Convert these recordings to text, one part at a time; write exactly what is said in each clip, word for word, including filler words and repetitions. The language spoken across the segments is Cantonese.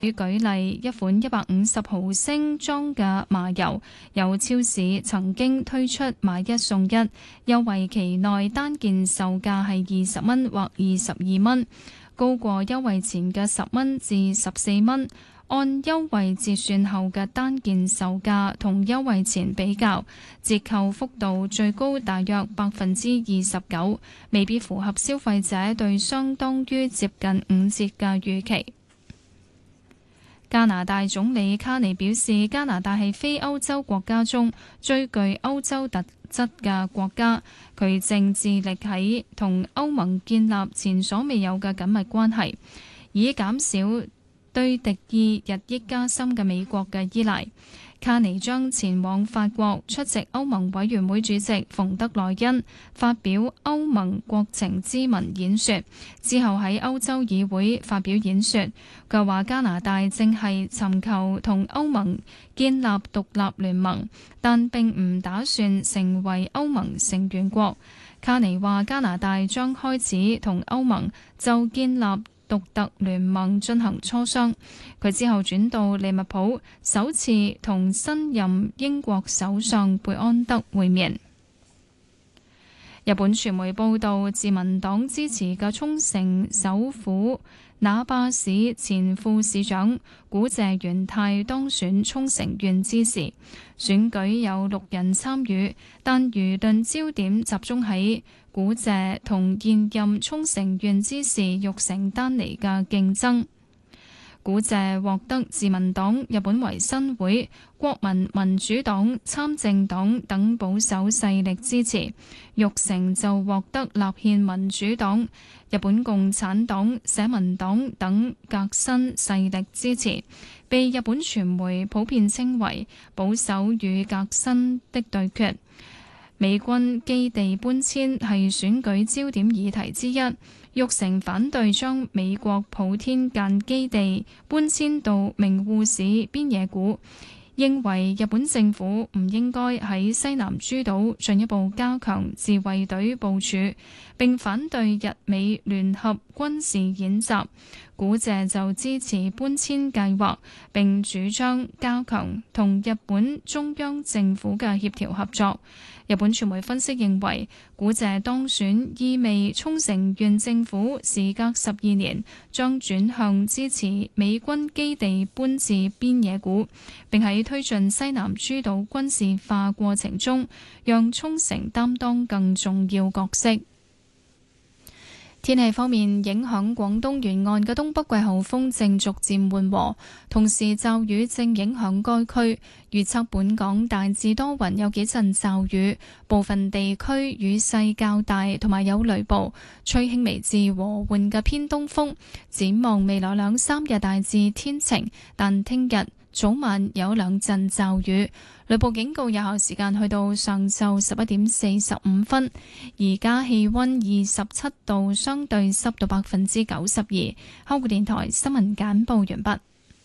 舉例，一款一百五十毫升裝嘅麻油，有超市曾經推出買一送一，優惠期內單件售價係二十蚊或二十二蚊，高過優惠前嘅十蚊至十四蚊。按優惠折算後嘅單件售價同優惠前比較，折扣幅度最高大約百分之二十九，未必符合消費者對相當於接近五折嘅預期。加拿大總理卡尼表示，加拿大係非歐洲國家中最具歐洲特質嘅國家。佢正致力喺同歐盟建立前所未有嘅緊密關係，以減少對敵意日益加深嘅美國嘅依賴。卡尼將前往法國出席歐盟委員會主席馮德萊恩發表歐盟國情咨文演說，之後喺歐洲議會發表演說。佢話加拿大正係尋求同歐盟建立獨立聯盟，但並唔打算成為歐盟成員國。卡尼話加拿大將開始同歐盟就建立獨特聯盟進行磋商。佢之後轉到利物浦，首次同新任英國首相貝安德會面。日本傳媒報道，自民黨支持嘅沖繩首府那霸市前副市長古謝元太當選沖繩縣知事。選舉有六人參與，但輿論焦點集中喺古謝同現任沖繩縣知事玉城丹尼嘅競爭。古謝獲得自民黨、日本維新會、國民民主黨、參政黨等保守勢力支持，玉城就獲得立憲民主黨、日本共產黨、社民黨等革新勢力支持，被日本傳媒普遍稱為保守與革新的對決。美軍基地搬遷係選舉焦點議題之一。玉城反對將美國普天間基地搬遷到名護市邊野古，認為日本政府唔應該喺西南諸島進一步加強自衛隊部署，並反對日美聯合軍事演習。古謝就支持搬遷計劃，並主張加強同日本中央政府嘅協調合作。日本傳媒分析認為，古謝當選意味沖繩縣政府時隔十二年將轉向支持美軍基地搬至邊野古，並喺推進西南諸島軍事化過程中，讓沖繩擔當更重要角色。天氣方面，影響廣東沿岸嘅東北季候風正逐漸緩和，同時驟雨正影響該區。預測本港大致多雲，有幾陣驟雨，部分地區雨勢較大，同埋有雷暴，吹輕微至和緩嘅偏東風。展望未來兩三日大致天晴，但聽日早晚有兩陣驟雨，雷暴警告有效時間去到上晝十一點四十五分。而家氣溫二十七度，相對濕度百分之九十二。香港電台新聞簡報完畢。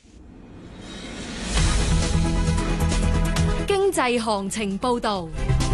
經濟行情報道。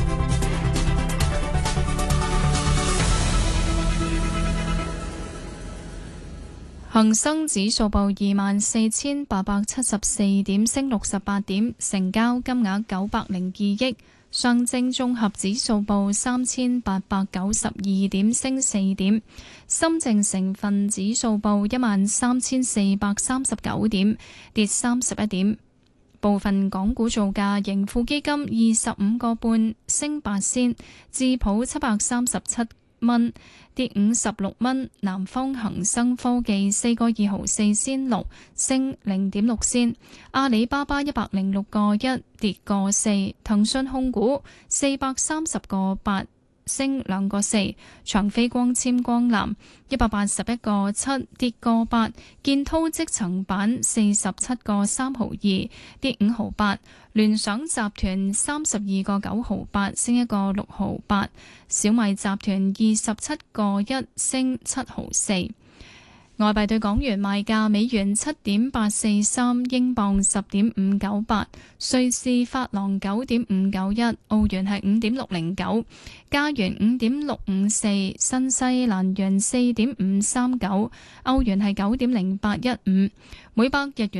恒生指數報二萬四千八百七十四點，升六十八點，成交金額九百零二億。上證綜合指數報三千八百九十二點，升四點。深證成分指數報一萬三千四百三十九點，跌三十一點。部分港股造價，盈富基金二十五個半，升八仙；智普七百三十七蚊，跌五十六蚊。南方恒生科技四個二毫四仙六，升零點六仙。阿里巴巴一百零六個一，跌個四。騰訊控股四百三十個八，升兩個四。長飛光纖光纜一百八十一個七，跌個八。建滔積層板四十七個三毫二，跌五毫八。聯想集團三十二個九毫八，升一個六毫八。小米集團二十七個一，升七毫四。 外幣對港元賣價：美元七點八四三，英鎊十點五九八，瑞士法郎九點五九一，澳元係五點六零九，加元五點六五四，新西蘭元四點五三九，歐元係九點零八一五，每百日元